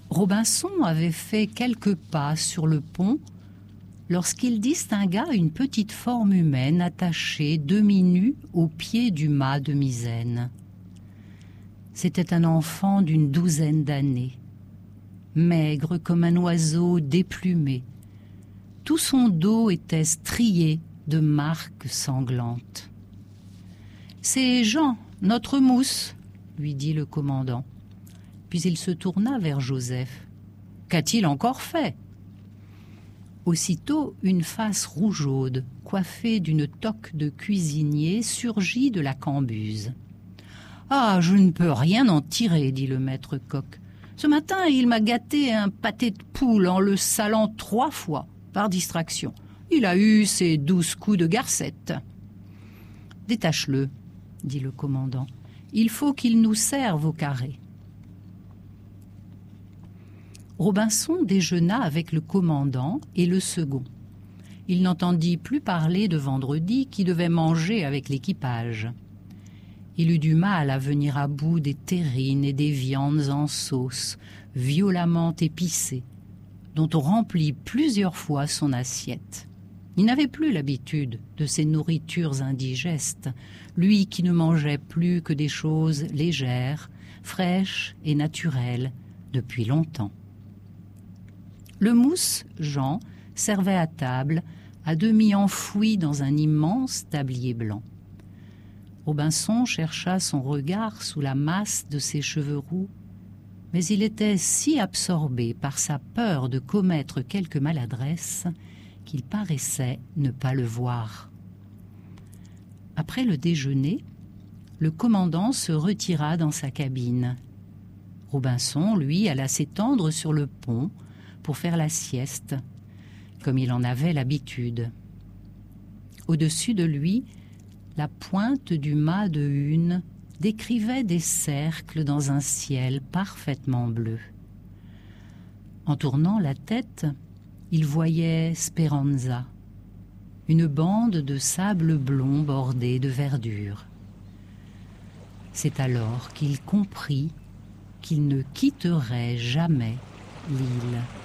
Robinson avait fait quelques pas sur le pont lorsqu'il distingua une petite forme humaine attachée demi-nue au pied du mât de misaine. C'était un enfant d'une 12aine d'années, maigre comme un oiseau déplumé. Tout son dos était strié de marques sanglantes. « C'est Jean, notre mousse, » lui dit le commandant. Puis il se tourna vers Joseph. « Qu'a-t-il encore fait ?» Aussitôt, une face rougeaude, coiffée d'une toque de cuisinier, surgit de la cambuse. « Ah, je ne peux rien en tirer, » dit le maître coq. « Ce matin, il m'a gâté un pâté de poule en le salant 3 fois, par distraction. Il a eu ses 12 coups de garcette. »« Détache-le, » dit le commandant. « Il faut qu'il nous serve au carré. » Robinson déjeuna avec le commandant et le second. Il n'entendit plus parler de Vendredi qui devait manger avec l'équipage. Il eut du mal à venir à bout des terrines et des viandes en sauce, violemment épicées, dont on remplit plusieurs fois son assiette. Il n'avait plus l'habitude de ces nourritures indigestes, lui qui ne mangeait plus que des choses légères, fraîches et naturelles depuis longtemps. Le mousse, Jean, servait à table, à demi enfoui dans un immense tablier blanc. Robinson chercha son regard sous la masse de ses cheveux roux, mais il était si absorbé par sa peur de commettre quelque maladresse qu'il paraissait ne pas le voir. Après le déjeuner, le commandant se retira dans sa cabine. Robinson, lui, alla s'étendre sur le pont pour faire la sieste, comme il en avait l'habitude. Au-dessus de lui, la pointe du mât de hune décrivait des cercles dans un ciel parfaitement bleu. En tournant la tête, il voyait Speranza, une bande de sable blond bordée de verdure. C'est alors qu'il comprit qu'il ne quitterait jamais l'île.